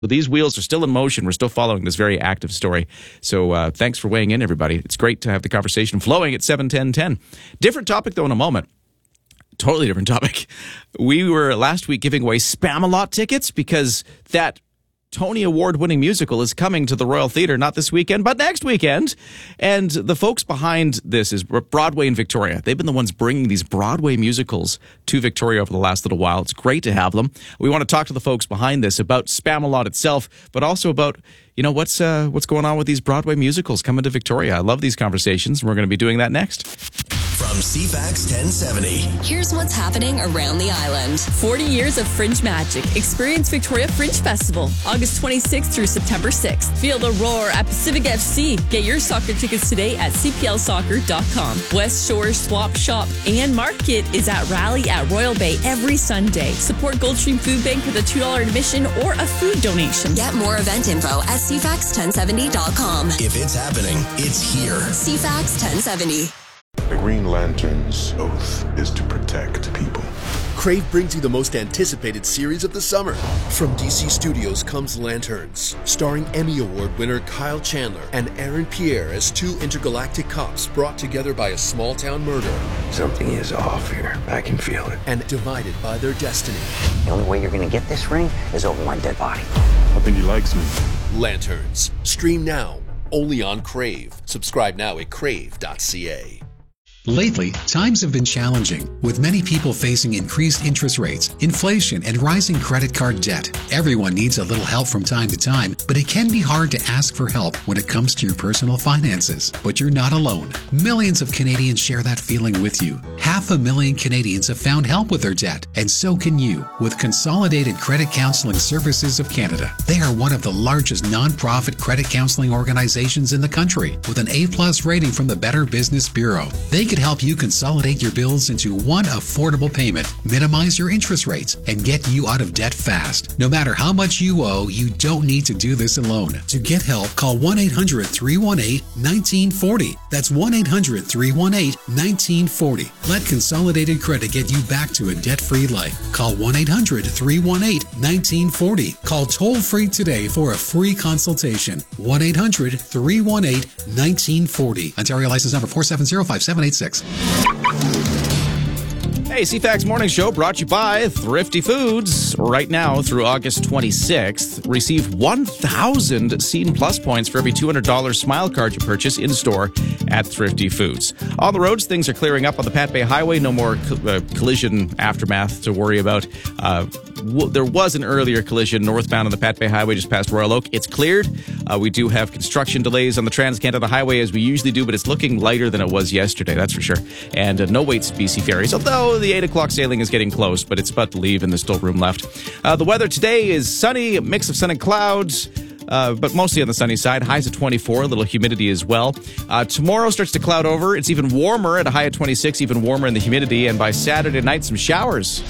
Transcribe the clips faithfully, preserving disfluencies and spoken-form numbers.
But these wheels are still in motion. We're still following this very active story. So uh, thanks for weighing in, everybody. It's great to have the conversation flowing at seven ten ten. Different topic, though, in a moment. Totally different topic. We were last week giving away Spam-A-Lot tickets because that Tony Award-winning musical is coming to the Royal Theatre, not this weekend, but next weekend. And the folks behind this is Broadway in Victoria. They've been the ones bringing these Broadway musicals to Victoria over the last little while. It's great to have them. We want to talk to the folks behind this about Spam-A-Lot itself, but also about, you know, what's uh, what's going on with these Broadway musicals coming to Victoria. I love these conversations, and we're going to be doing that next. From C FAX ten seventy. Here's what's happening around the island. forty years of Fringe magic. Experience Victoria Fringe Festival, August twenty-sixth through September sixth. Feel the roar at Pacific F C. Get your soccer tickets today at c p l soccer dot com. West Shore Swap Shop and Market is at Rally at Royal Bay every Sunday. Support Goldstream Food Bank with a two dollars admission or a food donation. Get more event info at c fax ten seventy dot com. If it's happening, it's here. C FAX ten seventy. The Green Lantern's oath is to protect people. Crave brings you the most anticipated series of the summer. From D C Studios comes Lanterns, starring Emmy Award winner Kyle Chandler and Aaron Pierre as two intergalactic cops brought together by a small-town murder. Something is off here. I can feel it. And divided by their destiny. The only way you're going to get this ring is over my dead body. I think he likes me. Lanterns. Stream now. Only on Crave. Subscribe now at crave dot c a. Lately, times have been challenging, with many people facing increased interest rates, inflation, and rising credit card debt. Everyone needs a little help from time to time, but it can be hard to ask for help when it comes to your personal finances. But you're not alone. Millions of Canadians share that feeling with you. Half a million Canadians have found help with their debt, and so can you with Consolidated Credit Counseling Services of Canada. They are one of the largest non-profit credit counseling organizations in the country, with an A plus rating from the Better Business Bureau. They could help you consolidate your bills into one affordable payment, minimize your interest rates, and get you out of debt fast. No matter how much you owe, you don't need to do this alone. To get help, call one eight hundred, three one eight, one nine four zero. That's one eight hundred, three one eight, one nine four zero. Let Consolidated Credit get you back to a debt-free life. Call one eight hundred, three one eight, one nine four zero. Call toll-free today for a free consultation. one eight hundred, three one eight, one nine four zero. Ontario license number four seven zero, five seven eight six. Hey, C FAX Morning Show brought to you by Thrifty Foods. Right now, through August twenty-sixth, receive one thousand Scene Plus points for every two hundred dollars Smile card you purchase in-store at Thrifty Foods. On the roads, things are clearing up on the Pat Bay Highway. No more co- uh, collision aftermath to worry about. Uh, w- there was an earlier collision northbound on the Pat Bay Highway just past Royal Oak. It's cleared. Uh, we do have construction delays on the Trans-Canada Highway as we usually do, but it's looking lighter than it was yesterday, that's for sure. And uh, no waits B C ferries, although the eight o'clock sailing is getting close, but it's about to leave and there's still room left. Uh, the weather today is sunny, a mix of sun and clouds. Uh, but mostly on the sunny side. Highs at twenty-four, a little humidity as well. Uh, tomorrow starts to cloud over. It's even warmer at a high of twenty-six, even warmer in the humidity. And by Saturday night, some showers.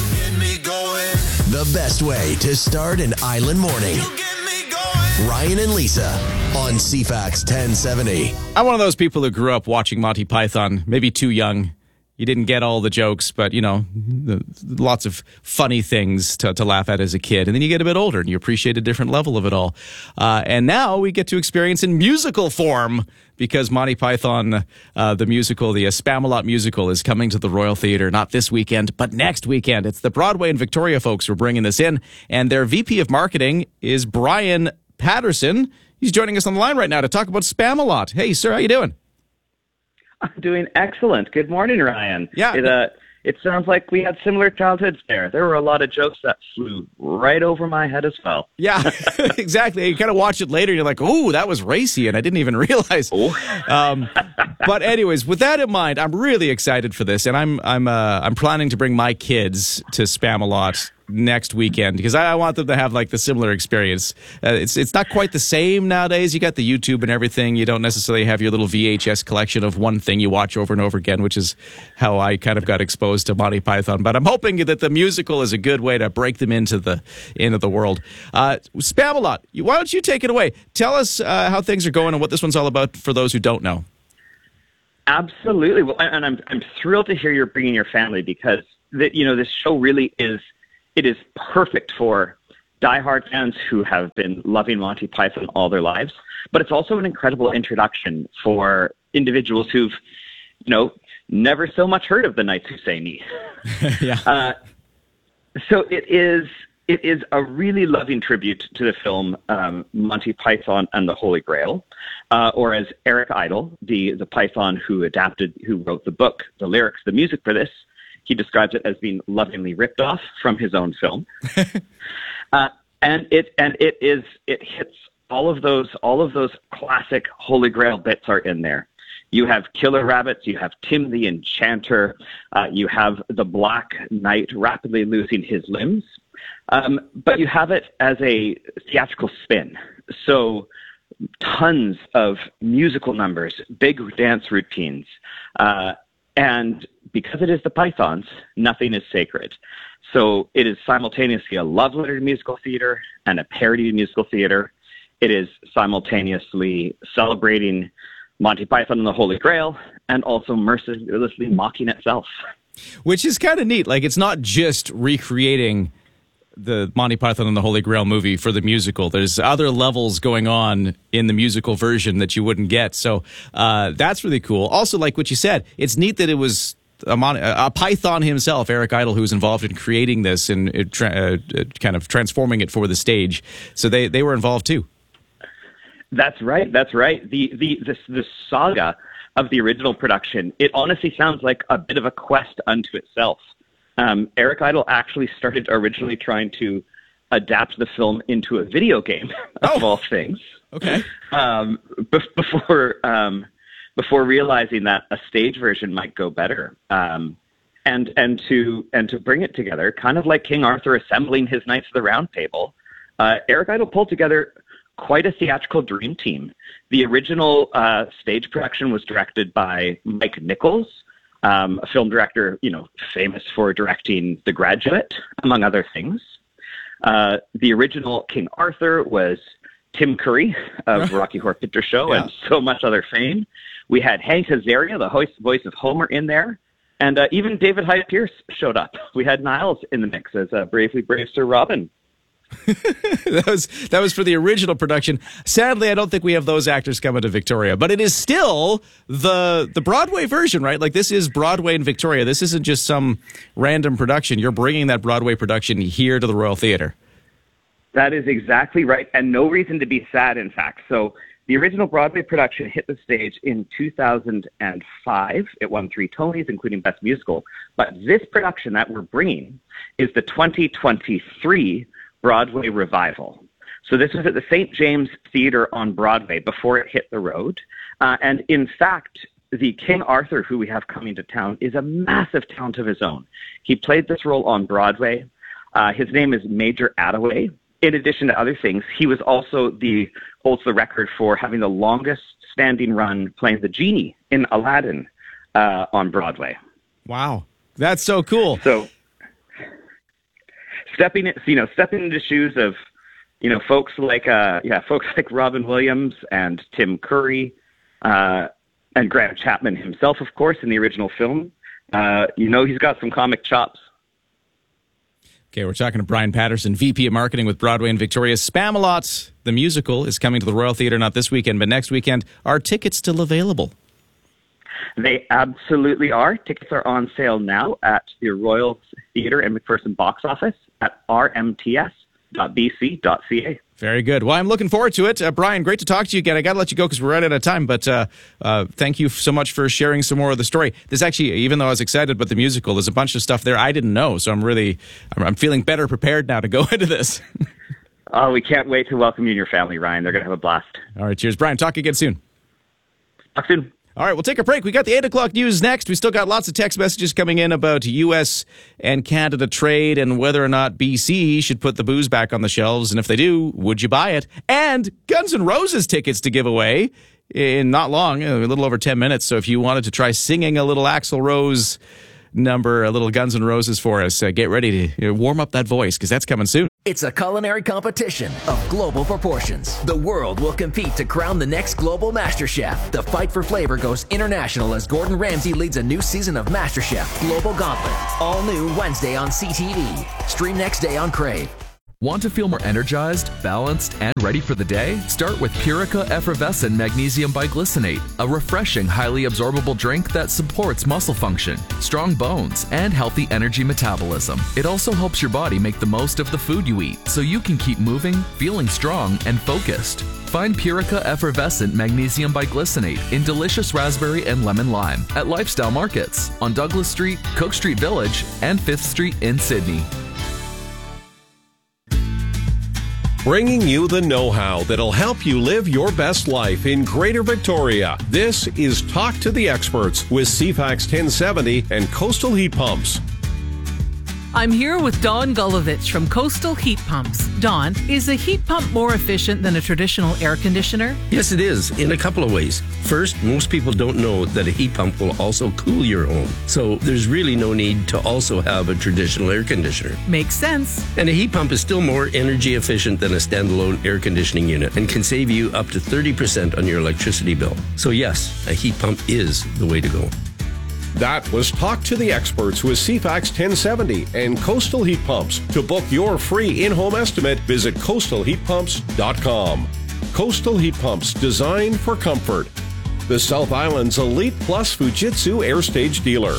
The best way to start an island morning. Ryan and Lisa on C FAX ten seventy. I'm one of those people who grew up watching Monty Python, maybe too young. You didn't get all the jokes, but, you know, the, lots of funny things to, to laugh at as a kid. And then you get a bit older and you appreciate a different level of it all. Uh, and now we get to experience in musical form because Monty Python, uh, the musical, the uh, Spam-A-Lot musical is coming to the Royal Theatre, not this weekend, but next weekend. It's the Broadway and Victoria folks who are bringing this in. And their V P of Marketing is Brian Patterson. He's joining us on the line right now to talk about Spam-A-Lot. Hey, sir, how you doing? I'm doing excellent. Good morning, Ryan. Yeah. It, uh, it sounds like we had similar childhoods there. There were a lot of jokes that flew right over my head as well. Yeah, exactly. You kind of watch it later, and you're like, oh, that was racy, and I didn't even realize. Oh. um, but anyways, with that in mind, I'm really excited for this, and I'm I'm uh, I'm planning to bring my kids to Spam-A-Lot next weekend because I want them to have like the similar experience. Uh, it's it's not quite the same nowadays. You got the YouTube and everything. You don't necessarily have your little V H S collection of one thing you watch over and over again, which is how I kind of got exposed to Monty Python. But I'm hoping that the musical is a good way to break them into the into the world. Uh, Spam-A-Lot, why don't you take it away? Tell us uh, how things are going and what this one's all about for those who don't know. Absolutely. Well, and I'm I'm thrilled to hear you're bringing your family because the, you know this show really is. It is perfect for diehard fans who have been loving Monty Python all their lives, but it's also an incredible introduction for individuals who've, you know, never so much heard of the Knights Who Say Me. yeah. Uh, so it is it is a really loving tribute to the film um, Monty Python and the Holy Grail, uh, or as Eric Idle, the the Python who adapted, who wrote the book, the lyrics, the music for this, he describes it as being lovingly ripped off from his own film. uh, and it and it is it hits all of those all of those classic Holy Grail bits are in there. You have killer rabbits, you have Tim the Enchanter, uh, you have the Black Knight rapidly losing his limbs, um, but you have it as a theatrical spin. So tons of musical numbers, big dance routines, uh, and because it is the Pythons, nothing is sacred. So it is simultaneously a love letter to musical theater and a parody to musical theater. It is simultaneously celebrating Monty Python and the Holy Grail, and also mercilessly mocking itself. Which is kind of neat. Like, it's not just recreating the Monty Python and the Holy Grail movie for the musical. There's other levels going on in the musical version that you wouldn't get. So uh, that's really cool. Also, like what you said, it's neat that it was a, Mon- a Python himself, Eric Idle, who was involved in creating this and uh, tra- uh, kind of transforming it for the stage. So they, they were involved too. That's right. That's right. The the this the saga of the original production, it honestly sounds like a bit of a quest unto itself. Um, Eric Idle actually started originally trying to adapt the film into a video game, of oh. all things. Okay. Um, be- before um, before realizing that a stage version might go better, um, and and to and to bring it together, kind of like King Arthur assembling his Knights of the Round Table, uh, Eric Idle pulled together quite a theatrical dream team. The original uh, stage production was directed by Mike Nichols, um, a film director, you know, famous for directing The Graduate, among other things. Uh, the original King Arthur was Tim Curry of Rocky Horror Picture Show yeah. and so much other fame. We had Hank Azaria, the voice of Homer, in there, and uh, even David Hyde Pierce showed up. We had Niles in the mix as uh, Bravely Brave Sir Robin. that was that was for the original production. Sadly, I don't think we have those actors coming to Victoria, but it is still the the Broadway version, right? Like, this is Broadway in Victoria. This isn't just some random production. You're bringing that Broadway production here to the Royal Theatre. That is exactly right, and no reason to be sad, in fact. So the original Broadway production hit the stage in two thousand five. It won three Tonys, including Best Musical. But this production that we're bringing is the twenty twenty-three Broadway revival. So this was at the Saint James Theatre on Broadway before it hit the road. Uh, and in fact, the King Arthur, who we have coming to town, is a massive talent of his own. He played this role on Broadway. Uh, his name is Major Attaway. In addition to other things, he was also the holds the record for having the longest standing run playing the genie in Aladdin uh, on Broadway. Wow, that's so cool. So stepping in, you know, stepping into the shoes of, you know, folks like uh, yeah, folks like Robin Williams and Tim Curry uh, and Graham Chapman himself, of course, in the original film. Uh, you know, he's got some comic chops. Okay, we're talking to Brian Patterson, V P of Marketing with Broadway in Victoria. Spamalot, the musical, is coming to the Royal Theatre not this weekend, but next weekend. Are tickets still available? They absolutely are. Tickets are on sale now at the Royal Theatre and McPherson box office at r m t s dot b c dot c a. Very good. Well, I'm looking forward to it. Uh, Brian, great to talk to you again. I got to let you go because we're right out of time, but uh, uh, thank you so much for sharing some more of the story. This actually, even though I was excited about the musical, there's a bunch of stuff there I didn't know, so I'm really, I'm, I'm feeling better prepared now to go into this. Oh, we can't wait to welcome you and your family, Ryan. They're going to have a blast. All right, cheers. Brian, talk again soon. Talk soon. All right, we'll take a break. We got the eight o'clock news next. We still got lots of text messages coming in about U S and Canada trade and whether or not B C should put the booze back on the shelves. And if they do, would you buy it? And Guns N' Roses tickets to give away in not long, a little over ten minutes. So if you wanted to try singing a little Axl Rose number, a little Guns N' Roses for us, uh, get ready to warm up that voice because that's coming soon. It's a culinary competition of global proportions. The world will compete to crown the next global master chef. The fight for flavor goes international as Gordon Ramsay leads a new season of MasterChef Global Gauntlet. All new Wednesday on C T V. Stream next day on Crave. Want to feel more energized, balanced, and ready for the day? Start with Purica Effervescent Magnesium Biglycinate, a refreshing, highly absorbable drink that supports muscle function, strong bones, and healthy energy metabolism. It also helps your body make the most of the food you eat, so you can keep moving, feeling strong, and focused. Find Purica Effervescent Magnesium Biglycinate in delicious raspberry and lemon lime at Lifestyle Markets on Douglas Street, Cook Street Village, and fifth Street in Sydney. Bringing you the know-how that'll help you live your best life in Greater Victoria. This is Talk to the Experts with C FAX ten seventy and Coastal Heat Pumps. I'm here with Don Gulovich from Coastal Heat Pumps. Don, is a heat pump more efficient than a traditional air conditioner? Yes, it is, in a couple of ways. First, most people don't know that a heat pump will also cool your home. So there's really no need to also have a traditional air conditioner. Makes sense. And a heat pump is still more energy efficient than a standalone air conditioning unit and can save you up to thirty percent on your electricity bill. So yes, a heat pump is the way to go. That was Talk to the Experts with C FAX ten seventy and Coastal Heat Pumps. To book your free in-home estimate, visit coastal heat pumps dot com. Coastal Heat Pumps, designed for comfort. The South Island's Elite Plus Fujitsu Air Stage dealer.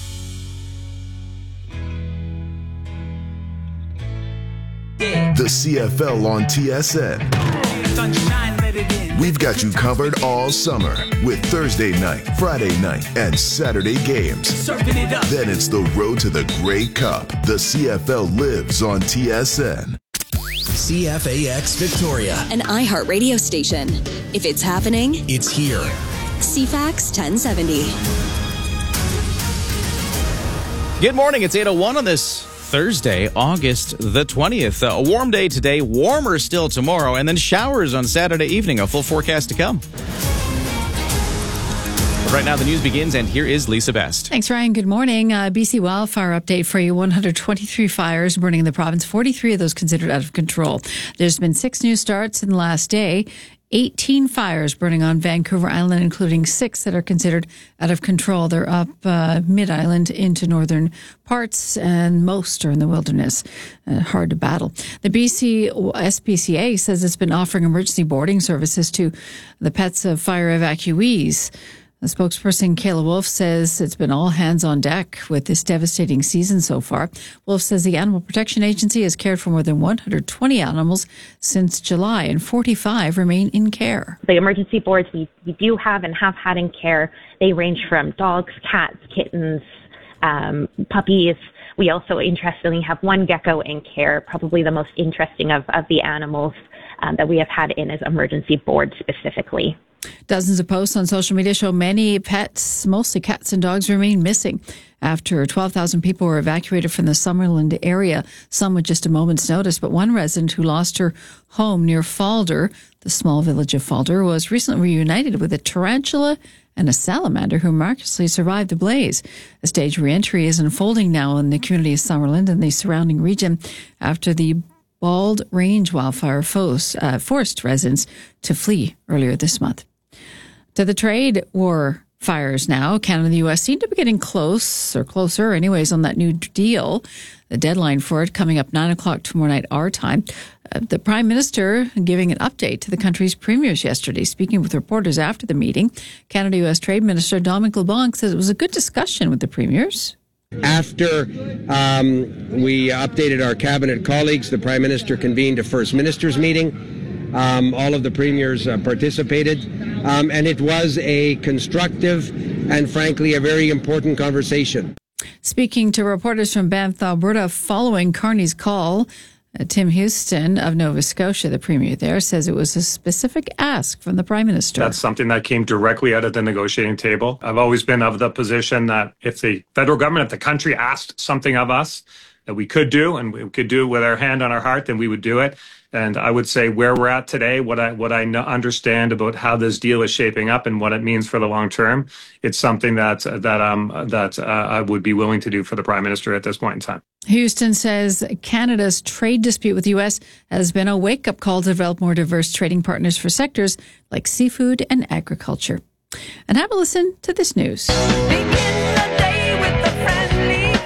The C F L on T S N. We've got you covered all summer with Thursday night, Friday night, and Saturday games. Then it's the road to the Grey Cup. The C F L lives on T S N. C F A X Victoria. An iHeart radio station. If it's happening, it's here. C FAX ten seventy. Good morning. It's eight oh one on this Thursday, August the twentieth. A warm day today, warmer still tomorrow, and then showers on Saturday evening. A full forecast to come. Right now, the news begins, and here is Lisa Best. Thanks, Ryan. Good morning. Uh, B C wildfire update for you. one hundred twenty-three fires burning in the province, forty-three of those considered out of control. There's been six new starts in the last day. eighteen fires burning on Vancouver Island, including six that are considered out of control. They're up uh, mid-island into northern parts, and most are in the wilderness. Uh, hard to battle. The B C S P C A says it's been offering emergency boarding services to the pets of fire evacuees. The spokesperson, Kayla Wolf, says it's been all hands on deck with this devastating season so far. Wolf says the Animal Protection Agency has cared for more than one hundred twenty animals since July, and forty-five remain in care. The emergency boards we, we do have and have had in care, they range from dogs, cats, kittens, um, puppies. We also, interestingly, have one gecko in care, probably the most interesting of, of the animals um, that we have had in as emergency board specifically. Dozens of posts on social media show many pets, mostly cats and dogs, remain missing after twelve thousand people were evacuated from the Summerland area, some with just a moment's notice. But one resident who lost her home near Falder, the small village of Falder, was recently reunited with a tarantula and a salamander who miraculously survived the blaze. A staged re-entry is unfolding now in the community of Summerland and the surrounding region after the Bald Range wildfire forced, uh, forced residents to flee earlier this month. To the trade war fires now, Canada and the U S seem to be getting close, or closer anyways, on that new deal. The deadline for it coming up nine o'clock tomorrow night our time. Uh, the Prime Minister giving an update to the country's premiers yesterday. Speaking with reporters after the meeting, Canada-U S Trade Minister Dominic LeBlanc says it was a good discussion with the premiers. After um, we updated our cabinet colleagues, the Prime Minister convened a First Ministers meeting. Um, all of the premiers uh, participated, um, and it was a constructive and, frankly, a very important conversation. Speaking to reporters from Banff, Alberta, following Carney's call, uh, Tim Houston of Nova Scotia, the premier there, says it was a specific ask from the Prime Minister. That's something that came directly out of the negotiating table. I've always been of the position that if the federal government, if the country asked something of us that we could do, and we could do it with our hand on our heart, then we would do it. And I would say where we're at today, what I what I understand about how this deal is shaping up and what it means for the long term, it's something that that um that uh, I would be willing to do for the Prime Minister at this point in time. Houston says Canada's trade dispute with the U S has been a wake-up call to develop more diverse trading partners for sectors like seafood and agriculture. And have a listen to this news.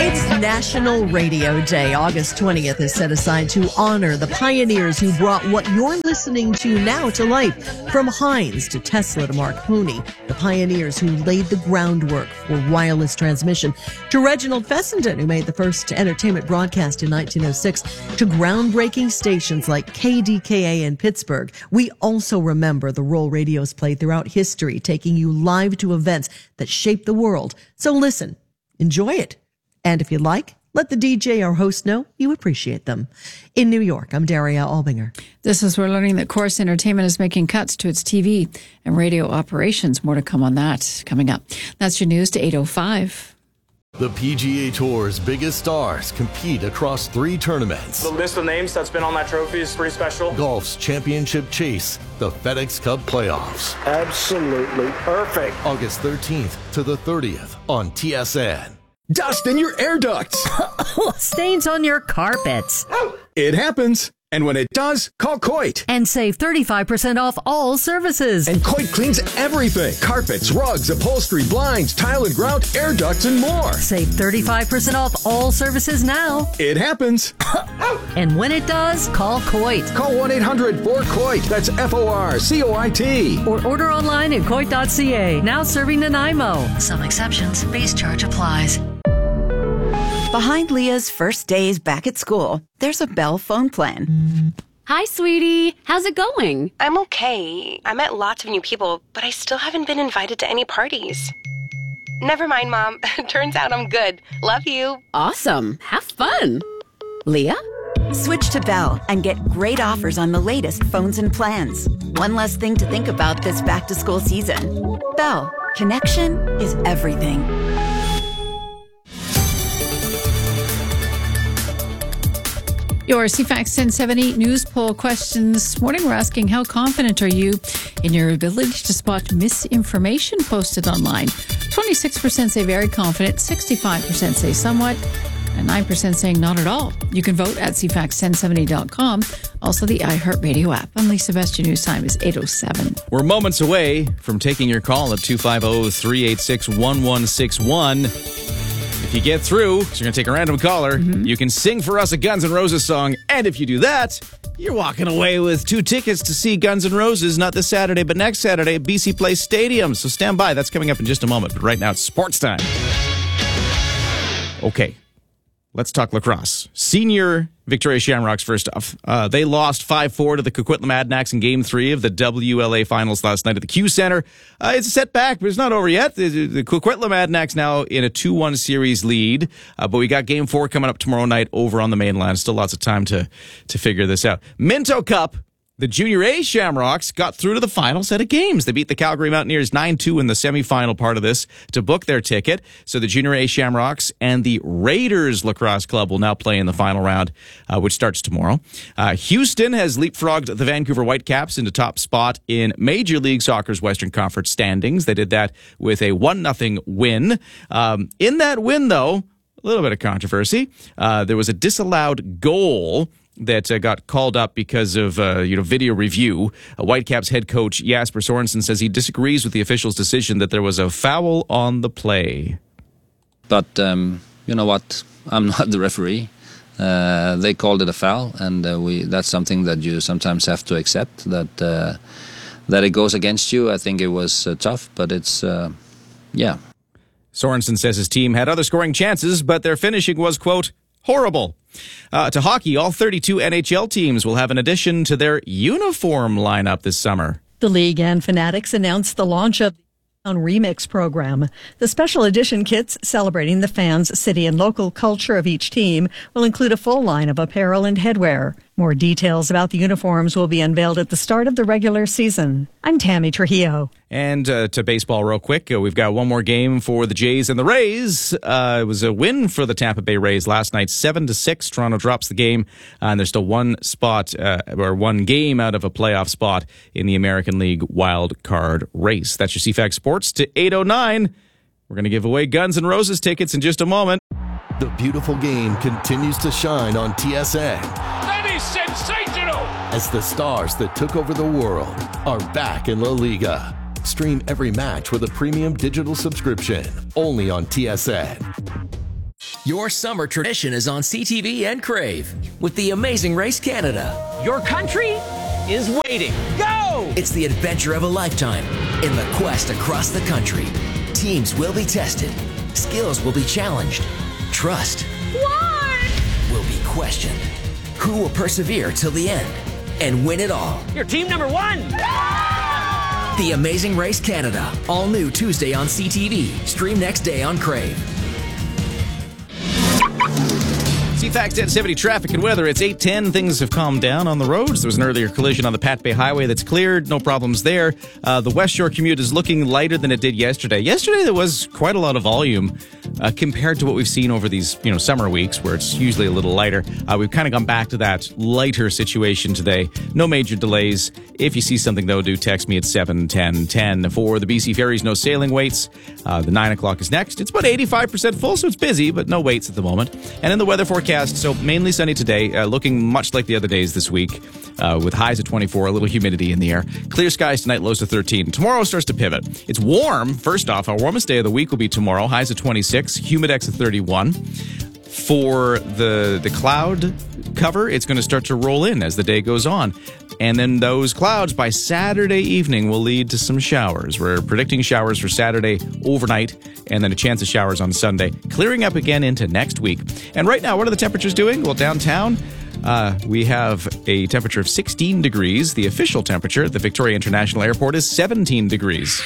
It's National Radio Day. August twentieth is set aside to honor the pioneers who brought what you're listening to now to life. From Heinz to Tesla to Marconi, the pioneers who laid the groundwork for wireless transmission, to Reginald Fessenden, who made the first entertainment broadcast in nineteen oh six, to groundbreaking stations like K D K A in Pittsburgh. We also remember the role radios played throughout history, taking you live to events that shaped the world. So listen, enjoy it. And if you'd like, let the D J or host know you appreciate them. In New York, I'm Daria Albinger. This is we're learning that Corus Entertainment is making cuts to its T V and radio operations. More to come on that coming up. That's your news to eight oh five. The P G A Tour's biggest stars compete across three tournaments. The list of names that's been on that trophy is pretty special. Golf's championship chase, the FedEx Cup playoffs. Absolutely perfect. August thirteenth to the thirtieth on T S N. Dust in your air ducts. Stains on your carpets. It happens. And when it does, call Coit. And save thirty-five percent off all services. And Coit cleans everything. Carpets, rugs, upholstery, blinds, tile and grout, air ducts, and more. Save thirty-five percent off all services now. It happens. And when it does, call Coit. Call one eight hundred four C O I T. That's F O R C O I T. Or order online at coit dot c a. Now serving Nanaimo. Some exceptions. Base charge applies. Behind Leah's first days back at school, there's a Bell phone plan. Hi, sweetie. How's it going? I'm okay. I met lots of new people, but I still haven't been invited to any parties. Never mind, Mom. Turns out I'm good. Love you. Awesome. Have fun. Leah? Switch to Bell and get great offers on the latest phones and plans. One less thing to think about this back-to-school season. Bell. Connection is everything. Your C FAX ten seventy news poll questions this morning. We're asking, how confident are you in your ability to spot misinformation posted online? twenty-six percent say very confident, sixty-five percent say somewhat, and nine percent saying not at all. You can vote at c fax ten seventy dot com. Also, the iHeartRadio app. I'm Lisa Best. Your news time is eight oh seven. We're moments away from taking your call at two five zero, three eight six, one one six one. If you get through, because you're going to take a random caller, mm-hmm. you can sing for us a Guns N' Roses song. And if you do that, you're walking away with two tickets to see Guns N' Roses, not this Saturday, but next Saturday at B C Place Stadium. So stand by. That's coming up in just a moment. But right now, it's sports time. Okay. Let's talk lacrosse. Senior Victoria Shamrocks, first off. Uh, they lost five four to the Coquitlam Adanacs in Game three of the W L A Finals last night at the Q Center. Uh, it's a setback, but it's not over yet. The, the Coquitlam Adanacs now in a two one series lead, uh, but we got Game four coming up tomorrow night over on the mainland. Still lots of time to, to figure this out. Minto Cup. The Junior A Shamrocks got through to the final set of games. They beat the Calgary Mountaineers nine two in the semifinal part of this to book their ticket. So the Junior A Shamrocks and the Raiders Lacrosse Club will now play in the final round, uh, which starts tomorrow. Uh, Houston has leapfrogged the Vancouver Whitecaps into top spot in Major League Soccer's Western Conference standings. They did that with a one nothing win. Um, in that win, though, a little bit of controversy. Uh, there was a disallowed goal that uh, got called up because of uh, you know video review. Uh, Whitecaps head coach Jasper Sorensen says he disagrees with the official's decision that there was a foul on the play. But um, you know what? I'm not the referee. Uh, they called it a foul, and uh, we that's something that you sometimes have to accept, that uh, that it goes against you. I think it was uh, tough, but it's, uh, yeah. Sorensen says his team had other scoring chances, but their finishing was, quote, horrible. Uh, to hockey, all thirty-two N H L teams will have an addition to their uniform lineup this summer. The league and Fanatics announced the launch of the Remix program. The special edition kits celebrating the fans, city, and local culture of each team will include a full line of apparel and headwear. More details about the uniforms will be unveiled at the start of the regular season. I'm Tammy Trujillo. And uh, to baseball real quick, uh, we've got one more game for the Jays and the Rays. Uh, it was a win for the Tampa Bay Rays last night, seven to six. Toronto drops the game, uh, and there's still one spot uh, or one game out of a playoff spot in the American League wild card race. That's your C FAX Sports to eight oh nine. We're going to give away Guns N' Roses tickets in just a moment. The beautiful game continues to shine on T S N. That is sensational! As the stars that took over the world are back in La Liga. Stream every match with a premium digital subscription only on T S N. Your summer tradition is on C T V and Crave with The Amazing Race Canada. Your country is waiting. Go! It's the adventure of a lifetime in the quest across the country. Teams will be tested. Skills will be challenged. Trust What? will be questioned. Who will persevere till the end and win it all? You're team number one. The Amazing Race Canada. All new Tuesday on C T V. Stream next day on Crave. C FAX ten seventy traffic and weather. It's eight ten. Things have calmed down on the roads. There was an earlier collision on the Pat Bay Highway that's cleared. No problems there. Uh, the West Shore commute is looking lighter than it did yesterday. Yesterday there was quite a lot of volume uh, compared to what we've seen over these you know summer weeks where it's usually a little lighter. Uh, we've kind of gone back to that lighter situation today. No major delays. If you see something, though, do text me at seven ten ten. For the B C Ferries, no sailing waits. Uh, the nine o'clock is next. It's about eighty-five percent full, so it's busy, but no waits at the moment. And in the weather forecast, so mainly sunny today, uh, looking much like the other days this week, uh, with highs at twenty-four, a little humidity in the air. Clear skies tonight, lows to thirteen. Tomorrow starts to pivot. It's warm. First off, our warmest day of the week will be tomorrow, highs at twenty-six, humidex at thirty-one. For the the cloud cover, it's going to start to roll in as the day goes on. And then those clouds by Saturday evening will lead to some showers. We're predicting showers for Saturday overnight and then a chance of showers on Sunday, clearing up again into next week. And right now, what are the temperatures doing? Well, downtown, uh, we have a temperature of sixteen degrees. The official temperature at the Victoria International Airport is seventeen degrees.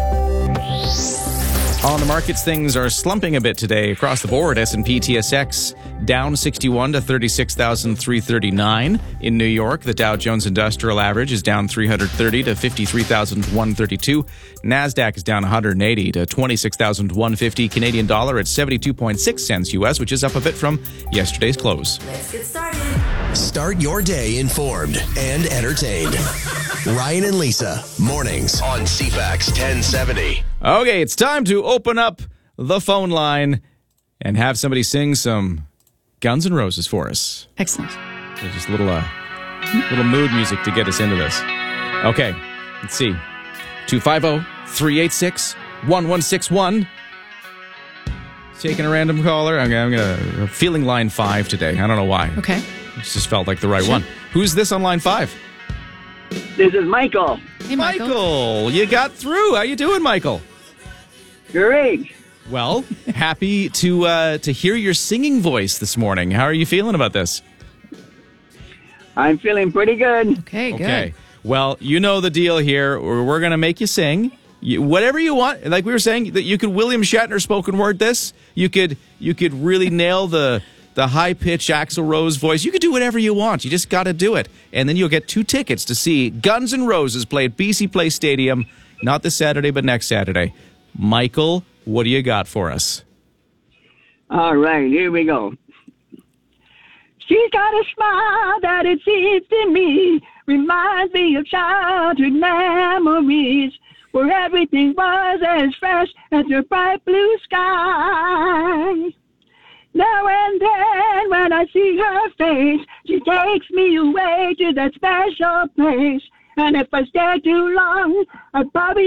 On the markets, things are slumping a bit today across the board. S and P T S X down sixty-one to thirty-six thousand three hundred thirty-nine. In New York, the Dow Jones Industrial Average is down three hundred thirty to fifty-three thousand one hundred thirty-two. NASDAQ is down one hundred eighty to twenty-six thousand one hundred fifty. Canadian dollar at seventy-two point six cents U S, which is up a bit from yesterday's close. Let's get started. Start your day informed and entertained. Ryan and Lisa, mornings on C FAX ten seventy. Okay, it's time to open up the phone line and have somebody sing some Guns N' Roses for us. Excellent. So just a little, uh, little mood music to get us into this. Okay, let's see. two five zero, three eight six, one one six one. Taking a random caller. I'm, I'm gonna feeling line five today. I don't know why. Okay. It just felt like the right one. Who's this on line five? This is Michael. Hey, Michael. Michael, you got through. How you doing, Michael? Great. Well, happy to uh, to hear your singing voice this morning. How are you feeling about this? I'm feeling pretty good. Okay, good. Okay. Well, you know the deal here. We're, we're going to make you sing. You, whatever you want. Like we were saying, that you could William Shatner spoken word this. You could you could really nail the the high-pitched Axl Rose voice. You could do whatever you want. You just got to do it. And then you'll get two tickets to see Guns N' Roses play at B C Place Stadium, not this Saturday, but next Saturday. Michael, what do you got for us? All right, here we go. She's got a smile that it seems to me reminds me of childhood memories where everything was as fresh as a bright blue sky. Now and then when I see her face, she takes me away to that special place. And if I stay too long, I'd probably